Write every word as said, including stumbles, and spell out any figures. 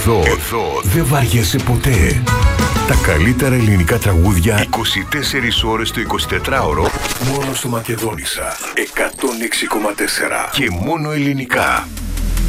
Εδώ, εδώ δεν βαριέσαι ποτέ. Τα καλύτερα ελληνικά τραγούδια είκοσι τέσσερις ώρες το εικοσιτετράωρο μόνο στο Μακεδόνισσα εκατόν έξι κόμμα τέσσερα και μόνο ελληνικά.